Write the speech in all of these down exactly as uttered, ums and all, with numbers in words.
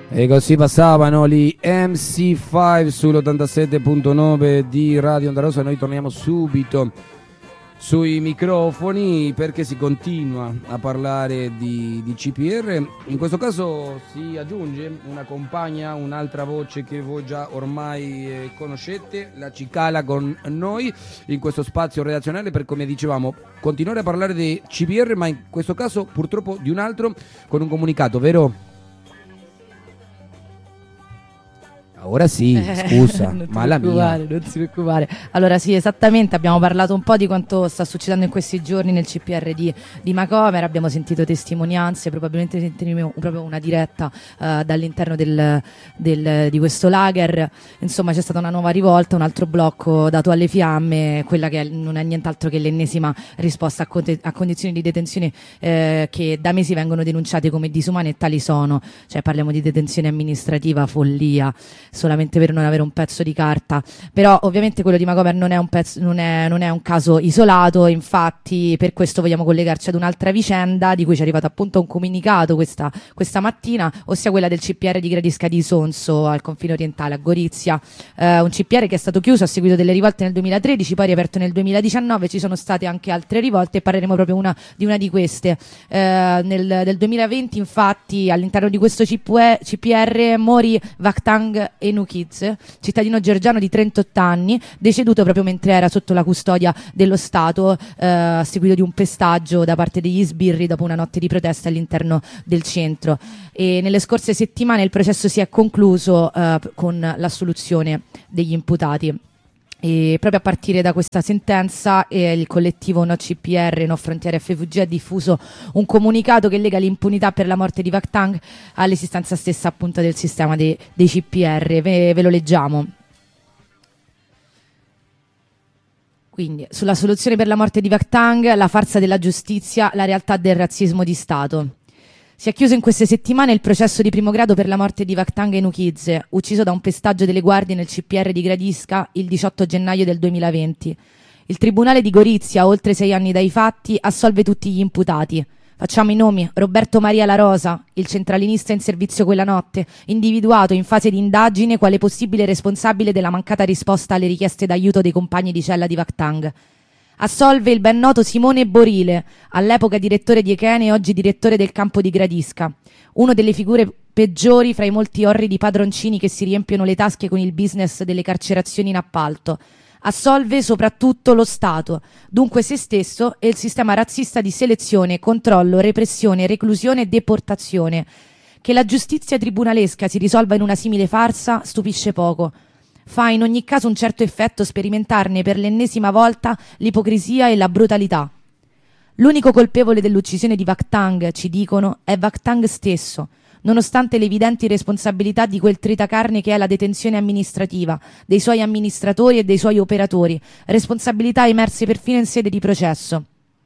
E così passavano gli M C cinque sull'ottantasette virgola nove di Radio Onda Rossa. Noi torniamo subito sui microfoni perché si continua a parlare di, di C P R. In questo caso si aggiunge una compagna, un'altra voce che voi già ormai eh, conoscete, la Cicala con noi in questo spazio redazionale per, come dicevamo, continuare a parlare di C P R, ma in questo caso purtroppo di un altro, con un comunicato, vero? Ora sì, scusa, non ti ma la mia. Non si preoccupare. Allora sì, esattamente, abbiamo parlato un po' di quanto sta succedendo in questi giorni nel C P R di, di Macomer, abbiamo sentito testimonianze, probabilmente sentiremo proprio una diretta uh, dall'interno del, del, di questo lager. Insomma, c'è stata una nuova rivolta, un altro blocco dato alle fiamme, quella che è, non è nient'altro che l'ennesima risposta a, conte, a condizioni di detenzione eh, che da mesi vengono denunciate come disumane, e tali sono. Cioè parliamo di detenzione amministrativa, follia, solamente per non avere un pezzo di carta. Però ovviamente quello di Macomer non è un pezzo, non è, non è un caso isolato, infatti per questo vogliamo collegarci ad un'altra vicenda di cui ci è arrivato appunto un comunicato questa, questa mattina, ossia quella del C P R di Gradisca di Sonso al confine orientale a Gorizia, eh, un C P R che è stato chiuso a seguito delle rivolte nel duemilatredici, poi riaperto nel duemiladiciannove. Ci sono state anche altre rivolte e parleremo proprio una, di una di queste. Eh, nel, nel duemilaventi infatti all'interno di questo C P R morì Vakhtang Enukidze, cittadino georgiano di trentotto anni, deceduto proprio mentre era sotto la custodia dello Stato eh, a seguito di un pestaggio da parte degli sbirri dopo una notte di protesta all'interno del centro. E nelle scorse settimane il processo si è concluso eh, con l'assoluzione degli imputati. E proprio a partire da questa sentenza eh, il collettivo No C P R, No Frontiere F V G ha diffuso un comunicato che lega l'impunità per la morte di Vakhtang all'esistenza stessa appunto del sistema dei, dei C P R. Ve, ve lo leggiamo. Quindi, sulla soluzione per la morte di Vakhtang, la farsa della giustizia, la realtà del razzismo di Stato. Si è chiuso in queste settimane il processo di primo grado per la morte di Vakhtang Enukidze, ucciso da un pestaggio delle guardie nel C P R di Gradisca il diciotto gennaio del duemilaventi. Il tribunale di Gorizia, oltre sei anni dai fatti, assolve tutti gli imputati. Facciamo i nomi: Roberto Maria La Rosa, il centralinista in servizio quella notte, individuato in fase di indagine quale possibile responsabile della mancata risposta alle richieste d'aiuto dei compagni di cella di Vakhtang. Assolve il ben noto Simone Borile, all'epoca direttore di Echene e oggi direttore del campo di Gradisca, uno delle figure peggiori fra i molti orridi padroncini che si riempiono le tasche con il business delle carcerazioni in appalto. Assolve soprattutto lo Stato, dunque se stesso, e il sistema razzista di selezione, controllo, repressione, reclusione e deportazione. Che la giustizia tribunalesca si risolva in una simile farsa stupisce poco. Fa in ogni caso un certo effetto sperimentarne per l'ennesima volta l'ipocrisia e la brutalità. L'unico colpevole dell'uccisione di Vakhtang, ci dicono, è Vakhtang stesso, nonostante le evidenti responsabilità di quel tritacarne che è la detenzione amministrativa, dei suoi amministratori e dei suoi operatori, responsabilità emerse perfino in sede di processo.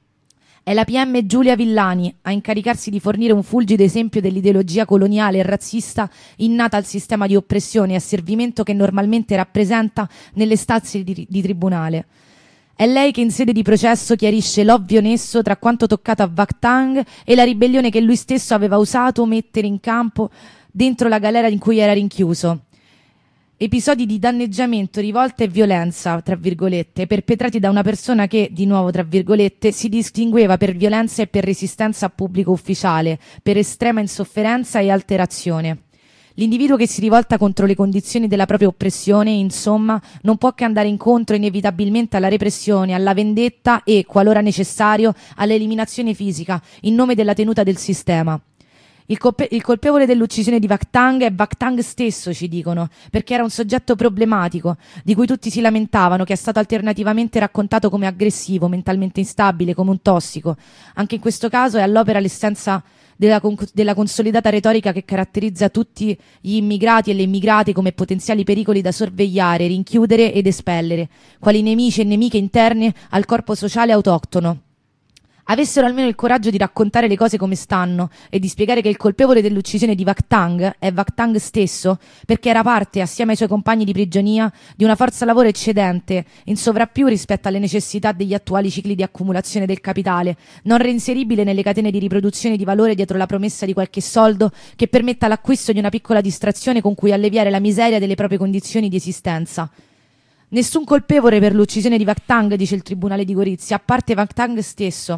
È la P M Giulia Villani a incaricarsi di fornire un fulgido esempio dell'ideologia coloniale e razzista innata al sistema di oppressione e asservimento che normalmente rappresenta nelle stanze di, di tribunale. È lei che in sede di processo chiarisce l'ovvio nesso tra quanto toccato a Vakhtang e la ribellione che lui stesso aveva usato mettere in campo dentro la galera in cui era rinchiuso. Episodi di danneggiamento, rivolta e violenza, tra virgolette, perpetrati da una persona che, di nuovo tra virgolette, si distingueva per violenza e per resistenza a pubblico ufficiale, per estrema insofferenza e alterazione. L'individuo che si rivolta contro le condizioni della propria oppressione, insomma, non può che andare incontro inevitabilmente alla repressione, alla vendetta e, qualora necessario, all'eliminazione fisica, in nome della tenuta del sistema. Il, colpe- il colpevole dell'uccisione di Vakhtang è Vakhtang stesso, ci dicono, perché era un soggetto problematico, di cui tutti si lamentavano, che è stato alternativamente raccontato come aggressivo, mentalmente instabile, come un tossico. Anche in questo caso è all'opera l'essenza della, con- della consolidata retorica che caratterizza tutti gli immigrati e le immigrate come potenziali pericoli da sorvegliare, rinchiudere ed espellere, quali nemici e nemiche interne al corpo sociale autoctono. avessero almeno il coraggio di raccontare le cose come stanno e di spiegare che il colpevole dell'uccisione di Vakhtang è Vakhtang stesso, perché era parte, assieme ai suoi compagni di prigionia, di una forza lavoro eccedente, in sovrappiù rispetto alle necessità degli attuali cicli di accumulazione del capitale, non reinseribile nelle catene di riproduzione di valore dietro la promessa di qualche soldo che permetta l'acquisto di una piccola distrazione con cui alleviare la miseria delle proprie condizioni di esistenza. Nessun colpevole per l'uccisione di Vakhtang, dice il tribunale di Gorizia, a parte Vakhtang stesso.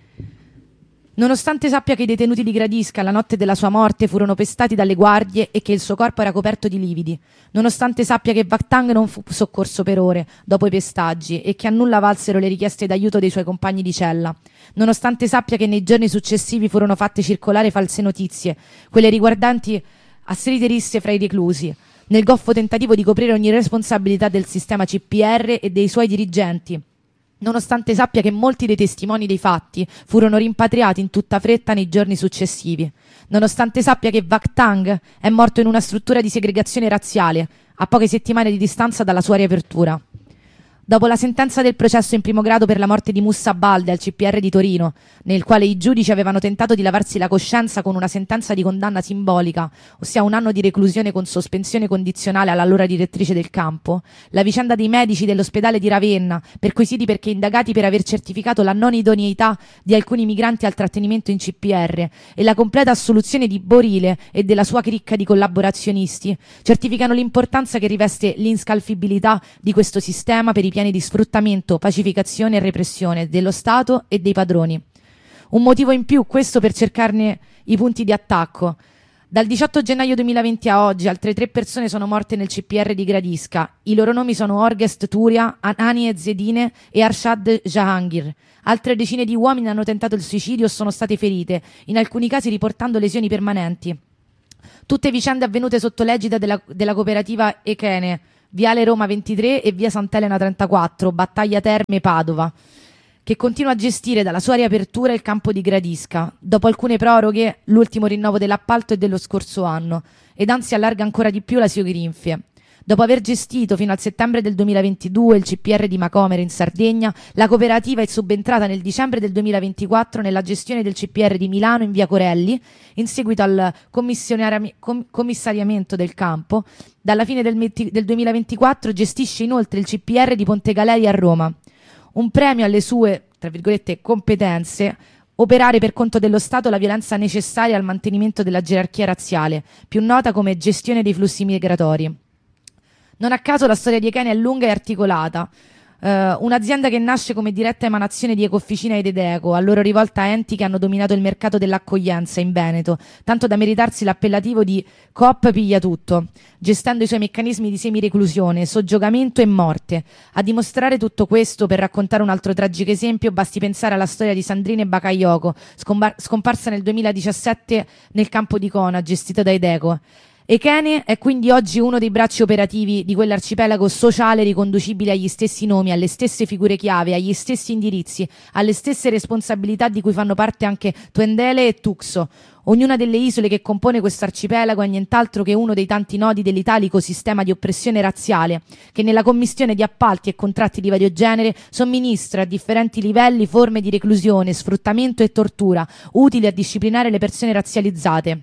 Nonostante sappia che i detenuti di Gradisca la notte della sua morte furono pestati dalle guardie e che il suo corpo era coperto di lividi, nonostante sappia che Vakhtang non fu soccorso per ore dopo i pestaggi e che a nulla valsero le richieste d'aiuto dei suoi compagni di cella, nonostante sappia che nei giorni successivi furono fatte circolare false notizie, quelle riguardanti asserite risse fra i reclusi, nel goffo tentativo di coprire ogni responsabilità del sistema C P R e dei suoi dirigenti, nonostante sappia che molti dei testimoni dei fatti furono rimpatriati in tutta fretta nei giorni successivi, nonostante sappia che Vakhtang è morto in una struttura di segregazione razziale, a poche settimane di distanza dalla sua riapertura. Dopo la sentenza del processo in primo grado per la morte di Moussa Balde al C P R di Torino, nel quale i giudici avevano tentato di lavarsi la coscienza con una sentenza di condanna simbolica, ossia un anno di reclusione con sospensione condizionale all'allora direttrice del campo, la vicenda dei medici dell'ospedale di Ravenna, perquisiti perché indagati per aver certificato la non idoneità di alcuni migranti al trattenimento in C P R, e la completa assoluzione di Borile e della sua cricca di collaborazionisti, certificano l'importanza che riveste l'inscalfibilità di questo sistema per i piani di sfruttamento, pacificazione e repressione dello Stato e dei padroni. Un motivo in più questo per cercarne i punti di attacco. Dal diciotto gennaio duemilaventi a oggi altre tre persone sono morte nel C P R di Gradisca. I loro nomi sono Orgest Turia, Anani Ezzedine e Arshad Jahangir. Altre decine di uomini hanno tentato il suicidio o sono state ferite, in alcuni casi riportando lesioni permanenti. Tutte vicende avvenute sotto l'egida della, della cooperativa Echene, Viale Roma ventitré e Via Sant'Elena trentaquattro, Battaglia Terme Padova, che continua a gestire dalla sua riapertura il campo di Gradisca. Dopo alcune proroghe, l'ultimo rinnovo dell'appalto è dello scorso anno, ed anzi allarga ancora di più le sue grinfie. Dopo aver gestito fino al settembre del duemilaventidue il C P R di Macomere in Sardegna, la cooperativa è subentrata nel dicembre del duemilaventiquattro nella gestione del C P R di Milano in via Corelli, in seguito al com- commissariamento del campo. Dalla fine del, del duemilaventiquattro gestisce inoltre il C P R di Ponte Galeria a Roma. Un premio alle sue, tra virgolette, competenze: operare per conto dello Stato la violenza necessaria al mantenimento della gerarchia razziale, più nota come gestione dei flussi migratori. Non a caso la storia di Echene è lunga e articolata. Uh, un'azienda che nasce come diretta emanazione di Ecofficina ed Edeco, a loro rivolta enti che hanno dominato il mercato dell'accoglienza in Veneto, tanto da meritarsi l'appellativo di Coop piglia tutto, gestendo i suoi meccanismi di semireclusione, soggiogamento e morte. A dimostrare tutto questo, per raccontare un altro tragico esempio, basti pensare alla storia di Sandrine Bakayoko, scombar- scomparsa nel duemiladiciassette nel campo di Cona, gestito da Edeco. Echene è quindi oggi uno dei bracci operativi di quell'arcipelago sociale riconducibile agli stessi nomi, alle stesse figure chiave, agli stessi indirizzi, alle stesse responsabilità di cui fanno parte anche Tuendele e Tuxo. Ognuna delle isole che compone questo arcipelago è nient'altro che uno dei tanti nodi dell'italico sistema di oppressione razziale che nella commistione di appalti e contratti di vario genere somministra a differenti livelli forme di reclusione, sfruttamento e tortura utili a disciplinare le persone razzializzate.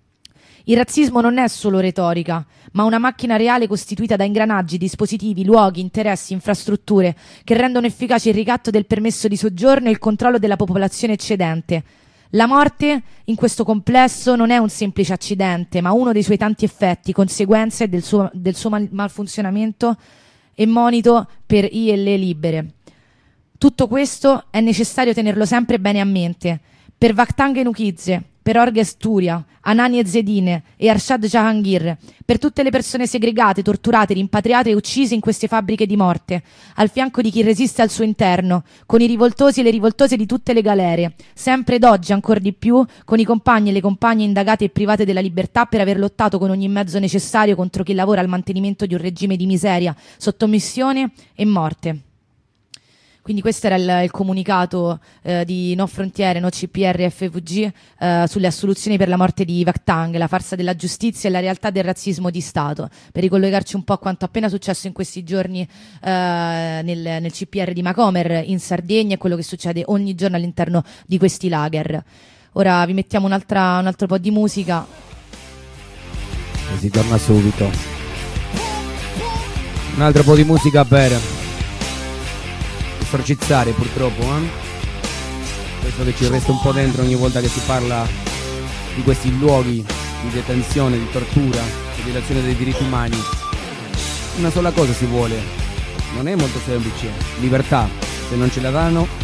Il razzismo non è solo retorica, ma una macchina reale costituita da ingranaggi, dispositivi, luoghi, interessi, infrastrutture che rendono efficace il ricatto del permesso di soggiorno e il controllo della popolazione eccedente. La morte, in questo complesso, non è un semplice accidente, ma uno dei suoi tanti effetti, conseguenze del suo, del suo mal- malfunzionamento e monito per I e le libere. Tutto questo è necessario tenerlo sempre bene a mente. Per Vakhtang Enukidze, per Orgest Turia, Anani Ezzedine e Arshad Jahangir, per tutte le persone segregate, torturate, rimpatriate e uccise in queste fabbriche di morte, al fianco di chi resiste al suo interno, con i rivoltosi e le rivoltose di tutte le galere, sempre ed oggi ancor di più con i compagni e le compagne indagate e private della libertà per aver lottato con ogni mezzo necessario contro chi lavora al mantenimento di un regime di miseria, sottomissione e morte. Quindi questo era il, il comunicato eh, di No Frontiere, No C P R, F V G eh, sulle assoluzioni per la morte di Vakhtang, la farsa della giustizia e la realtà del razzismo di Stato, per ricollegarci un po' a quanto appena successo in questi giorni eh, nel, nel C P R di Macomer in Sardegna e quello che succede ogni giorno all'interno di questi lager. Ora vi mettiamo un'altra, un altro po' di musica e si torna subito. Un altro po' di musica per esorcizzare purtroppo eh? questo che ci resta un po' dentro ogni volta che si parla di questi luoghi di detenzione, di tortura, di violazione dei diritti umani. Una sola cosa si vuole, non è molto semplice: libertà. Se non ce la danno